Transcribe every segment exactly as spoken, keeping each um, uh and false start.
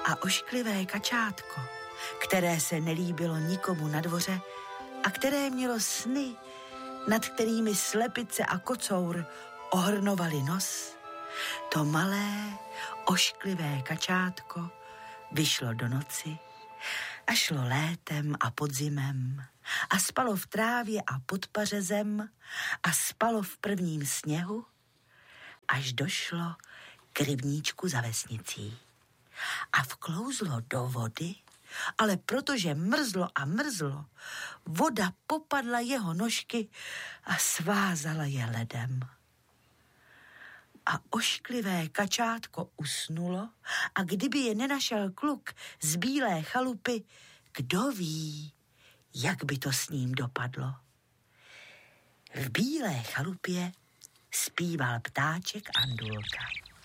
A ošklivé kačátko, které se nelíbilo nikomu na dvoře a které mělo sny, nad kterými slepice a kocour ohrnovali nos, to malé ošklivé kačátko vyšlo do noci a šlo létem a podzimem a spalo v trávě a pod pařezem a spalo v prvním sněhu, až došlo k rybníčku za vesnicí. A vklouzlo do vody, ale protože mrzlo a mrzlo, voda popadla jeho nožky a svázala je ledem. A ošklivé kačátko usnulo a kdyby je nenašel kluk z bílé chalupy, kdo ví, jak by to s ním dopadlo. V bílé chalupě zpíval ptáček Andulka.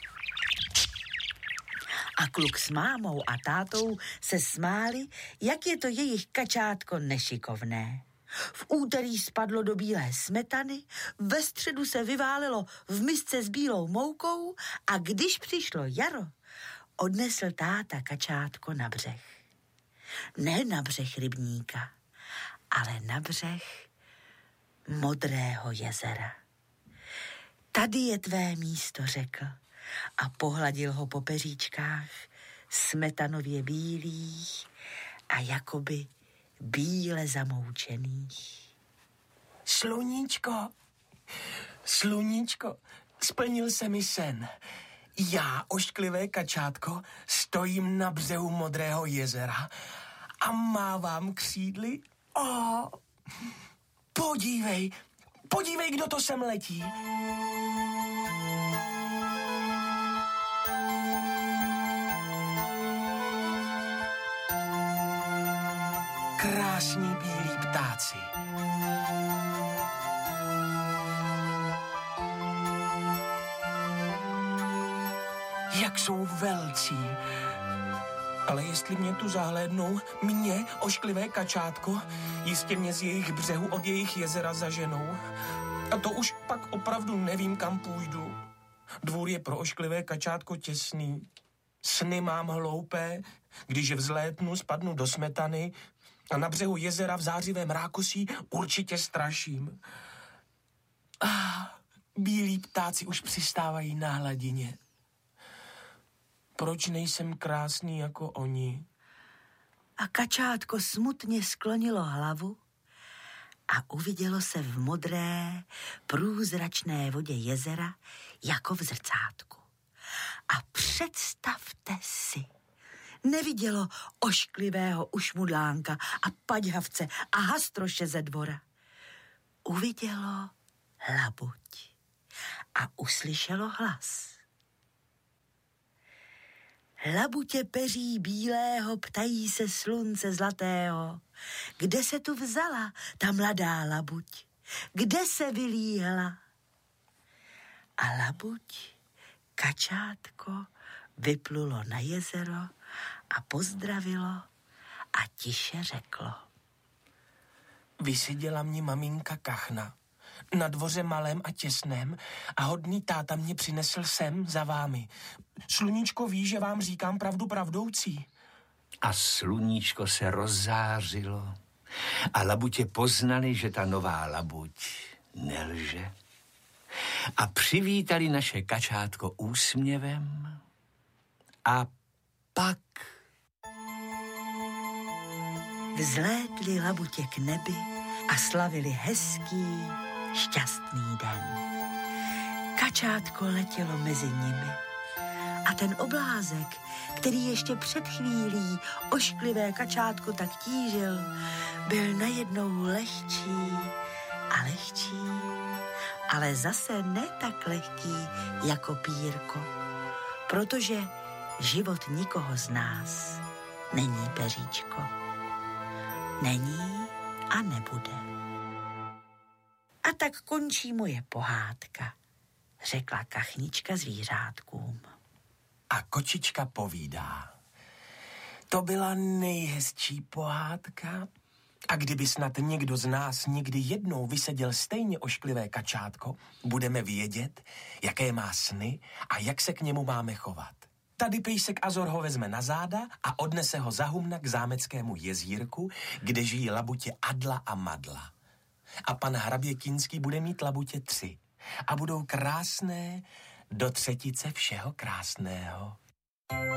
A kluk s mámou a tátou se smáli, jak je to jejich kačátko nešikovné. V úterý spadlo do bílé smetany, ve středu se vyválelo v misce s bílou moukou a když přišlo jaro, odnesl táta kačátko na břeh. Ne na břeh rybníka, ale na břeh modrého jezera. Tady je tvé místo, řekl a pohladil ho po peříčkách smetanově bílých a jakoby bíle zamoučených. Sluníčko, sluníčko, splnil se mi sen. Já, ošklivé kačátko, stojím na břehu modrého jezera a mávám křídly. Oh, podívej, podívej, kdo to sem letí. Krásní bílí ptáci. Jak jsou velcí. Ale jestli mě tu zahlédnou, mě, ošklivé kačátko, jistě mě z jejich břehu od jejich jezera zaženou. A to už pak opravdu nevím, kam půjdu. Dvůr je pro ošklivé kačátko těsný. Sny mám hloupé, když vzlétnu, spadnu do smetany a na břehu jezera v zářivém rákosí určitě straším. Ah, bílí ptáci už přistávají na hladině. Proč nejsem krásný jako oni? A kačátko smutně sklonilo hlavu a uvidělo se v modré, průzračné vodě jezera jako v zrcátku. A představte si, nevidělo ošklivého ušmudlánka a paďhavce a hastroše ze dvora. Uvidělo labuť a uslyšelo hlas. Labutě peří bílého, ptají se slunce zlatého. Kde se tu vzala ta mladá labuť? Kde se vylíhla? A labuť, kačátko, vyplulo na jezero a pozdravilo a tiše řeklo. Vyseděla mě maminka kachna na dvoře malém a těsném a hodný táta mě přinesl sem za vámi. Sluníčko ví, že vám říkám pravdu pravdoucí. A sluníčko se rozzářilo a labutě poznali, že ta nová labuť nelže. A přivítali naše kačátko úsměvem a pak vzlétli labutě k nebi a slavili hezký, šťastný den. Kačátko letělo mezi nimi a ten oblázek, který ještě před chvílí ošklivé kačátko tak tížil, byl najednou lehčí a lehčí, ale zase ne tak lehký jako pírko, protože život nikoho z nás není peříčko. Není a nebude. A tak končí moje pohádka, řekla kachnička zvířátkům. A kočička povídá. To byla nejhezčí pohádka. A kdyby snad někdo z nás někdy jednou vyseděl stejně ošklivé kačátko, budeme vědět, jaké má sny a jak se k němu máme chovat. Tady pejsek Azor ho vezme na záda a odnese ho za humna k zámeckému jezírku, kde žijí labutě Adla a Madla. A pan hrabě Kinský bude mít labutě tři. A budou krásné do třetice všeho krásného.